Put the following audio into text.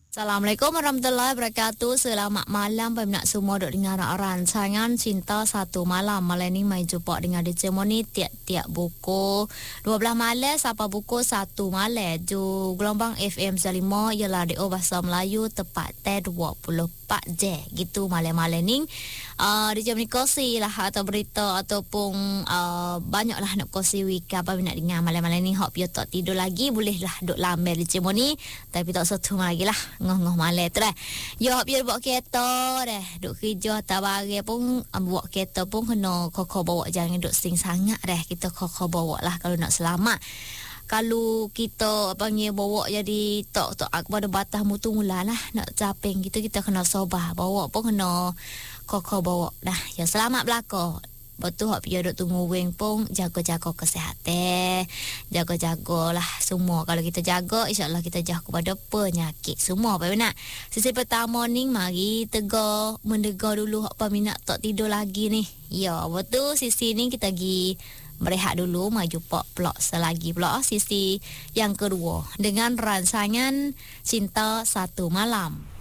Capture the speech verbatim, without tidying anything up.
Assalamualaikum warahmatullahi wabarakatuh. Selamat malam peminat semua duk dengar rancangan Cinta Satu Malam. Malam ni mai jumpa dengan D J Moni tiap-tiap buku dua belas malam sampai buku satu malam. Ju gelombang F M lima ialah radio bahasa Melayu tepat teh dua puluh empat jam. Gitu malam-malam ni. Uh, D J Moni kongsi lah atau berita ataupun uh, banyaklah nak kongsi wika apa nak dengar malam-malam ni. Hop you tak tidur lagi bolehlah duk lambai D J Moni tapi tak satu lagi lah. Ngoh-ngoh malam tu dah. Yo biar bawa kereta dah. Duk kerja tak bagi pun bawa kereta pun kena koko bawa, jangan duk sing sangat dah. Kita koko bawa lah kalau nak selamat. Kalau kita panggil bawa jadi tok tok pada batas mutu mula lah nak caping gitu kita kena sobah bawa pun kena koko bawa dah. Ya selamat belaka. Betul hak dia duk tunggu wing pun jaga-jaga kesihatan. Jaga-jagalah semua. Kalau kita jaga insya-Allah kita jauh kepada penyakit semua apa nak. Sesi pertama ni mari tegar mendegar dulu hak peminat tak tidur lagi ni. Ya betul sisi ni kita pergi berehat dulu mai jumpa pula selagi pula sisi yang kedua dengan rancangan Cinta Satu Malam.